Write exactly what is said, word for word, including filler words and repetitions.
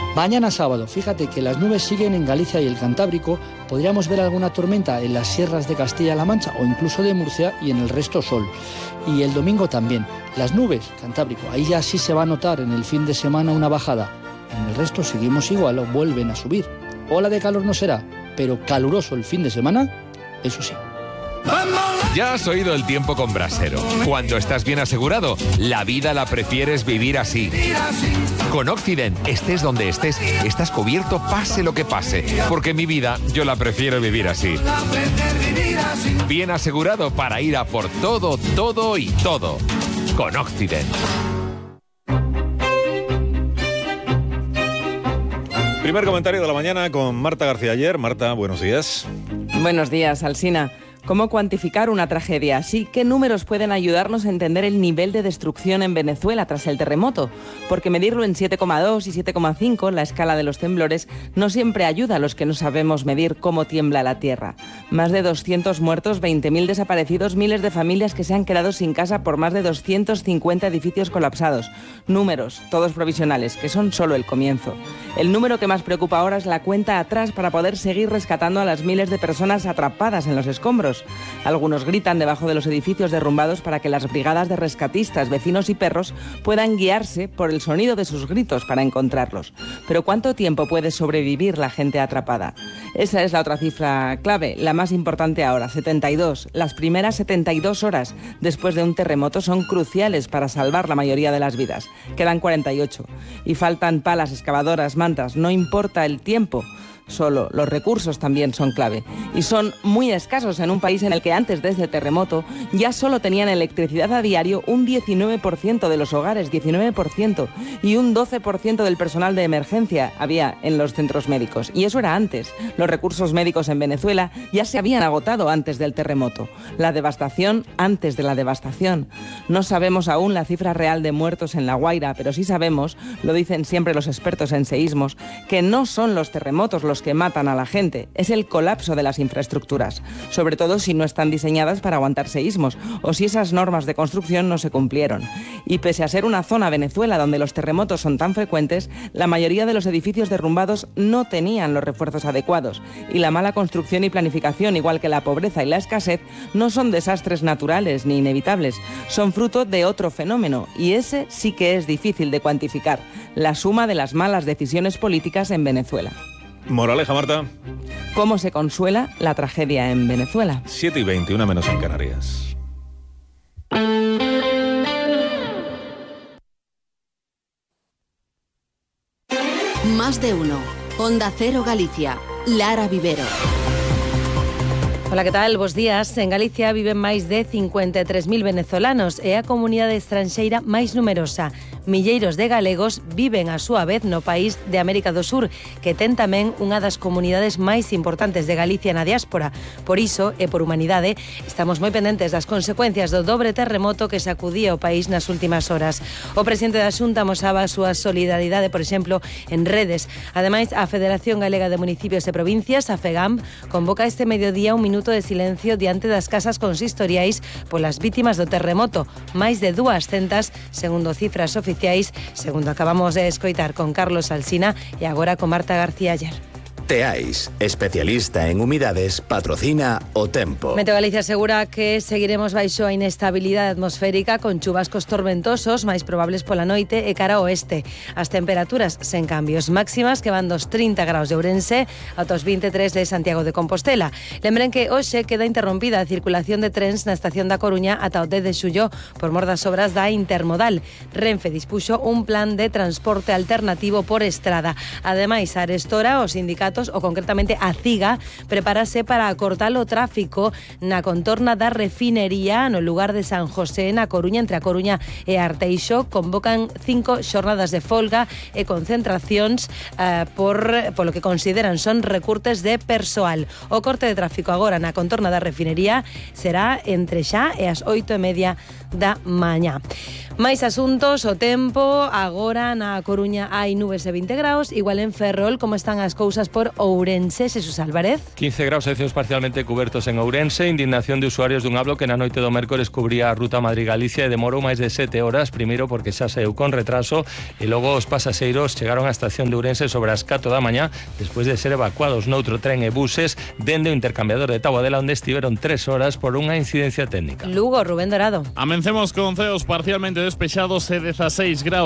Mañana sábado, fíjate que las nubes siguen en Galicia y el Cantábrico, podríamos ver alguna tormenta en las sierras de Castilla-La Mancha o incluso de Murcia y en el resto sol. Y el domingo también, las nubes, Cantábrico, ahí ya sí se va a notar en el fin de semana una bajada. En el resto seguimos igual o vuelven a subir. Ola de calor no será, pero caluroso el fin de semana, eso sí. Ya has oído el tiempo con Brasero. Cuando estás bien asegurado, la vida la prefieres vivir así. Con Occident, estés donde estés, estás cubierto pase lo que pase. Porque mi vida, yo la prefiero vivir así. Bien asegurado para ir a por todo, todo y todo. Con Occident. Primer comentario de la mañana con Marta García Ayer. Marta, buenos días. Buenos días, Alsina. ¿Cómo cuantificar una tragedia así? ¿Qué números pueden ayudarnos a entender el nivel de destrucción en Venezuela tras el terremoto? Porque medirlo en siete coma dos y siete coma cinco, la escala de los temblores, no siempre ayuda a los que no sabemos medir cómo tiembla la tierra. Más de doscientos muertos, veinte mil desaparecidos, miles de familias que se han quedado sin casa por más de doscientos cincuenta edificios colapsados. Números, todos provisionales, que son solo el comienzo. El número que más preocupa ahora es la cuenta atrás para poder seguir rescatando a las miles de personas atrapadas en los escombros. Algunos gritan debajo de los edificios derrumbados para que las brigadas de rescatistas, vecinos y perros puedan guiarse por el sonido de sus gritos para encontrarlos. Pero ¿cuánto tiempo puede sobrevivir la gente atrapada? Esa es la otra cifra clave, la más importante ahora, setenta y dos. Las primeras setenta y dos horas después de un terremoto son cruciales para salvar la mayoría de las vidas. Quedan cuarenta y ocho. Y faltan palas, excavadoras, mantas, no importa el tiempo. Solo los recursos también son clave y son muy escasos en un país en el que antes de este terremoto ya solo tenían electricidad a diario un diecinueve por ciento de los hogares, diecinueve por ciento, y un doce por ciento del personal de emergencia había en los centros médicos. Y eso era antes. Los recursos médicos en Venezuela ya se habían agotado antes del terremoto. La devastación antes de la devastación. No sabemos aún la cifra real de muertos en La Guaira, pero sí sabemos, lo dicen siempre los expertos en seísmos, que no son los terremotos los que matan a la gente, es el colapso de las infraestructuras, sobre todo si no están diseñadas para aguantar seísmos o si esas normas de construcción no se cumplieron. Y pese a ser una zona, Venezuela, donde los terremotos son tan frecuentes, la mayoría de los edificios derrumbados no tenían los refuerzos adecuados y la mala construcción y planificación, igual que la pobreza y la escasez, no son desastres naturales ni inevitables, son fruto de otro fenómeno y ese sí que es difícil de cuantificar, la suma de las malas decisiones políticas en Venezuela. Moraleja, Marta. ¿Cómo se consuela la tragedia en Venezuela? siete y veinte, una menos en Canarias. Más de uno. Onda Cero Galicia. Lara Vivero. Ola, que tal? Bos días. En Galicia viven máis de cincuenta e tres mil venezolanos e a comunidade estranxeira máis numerosa. Milleiros de galegos viven a súa vez no país de América do Sur, que ten tamén unha das comunidades máis importantes de Galicia na diáspora. Por iso, e por humanidade, estamos moi pendentes das consecuencias do dobre terremoto que sacudía o país nas últimas horas. O presidente da Xunta amosaba a súa solidaridade, por exemplo, en redes. Ademais, a Federación Galega de Municipios e Provincias, a FEGAM, convoca este mediodía un minuto de silencio diante das casas consistoriais polas vítimas do terremoto, máis de duascentas, segundo cifras oficiais, segundo acabamos de escoitar con Carlos Alsina e agora con Marta García Ayer. Teais, especialista en humidades, patrocina o tempo. Meteo Galicia asegura que seguiremos baixo a inestabilidade atmosférica con chubascos tormentosos máis probables pola noite e cara ao oeste. As temperaturas sen cambios máximas que van dos trinta graus de Ourense ata os vinte e tres de Santiago de Compostela. Lembren que hoxe queda interrompida a circulación de trens na estación da Coruña ata o dez de xullo por mor das obras da Intermodal. Renfe dispuxo un plan de transporte alternativo por estrada. Ademais, a Arestora, os sindicatos o concretamente a CIGA, prepárase para acortar o tráfico na contorna da refinería no lugar de San José, na Coruña, entre a Coruña e Arteixo. Convocan cinco xornadas de folga e concentracións eh, por polo que consideran son recurtes de persoal. O corte de tráfico agora na contorna da refinería será entre xa e as oito e media da mañá. Máis asuntos, o tempo, agora na Coruña hai nubes de vinte graus, igual en Ferrol, como están as cousas por en Ourense. Jesús Álvarez. quince graus e cieos parcialmente cubertos en Ourense, indignación de usuarios dun hablo que na noite do mércores cubría a ruta Madrid-Galicia e demorou máis de sete horas, primeiro porque xa saiu con retraso e logo os pasaxeiros chegaron á estación de Ourense sobre as catro da mañá despois de ser evacuados noutro tren e buses dende o intercambiador de Taboadela, onde estiveron tres horas por unha incidencia técnica. Lugo, Rubén Dorado. Amencemos con ceos parcialmente despejados e dieciséis graus.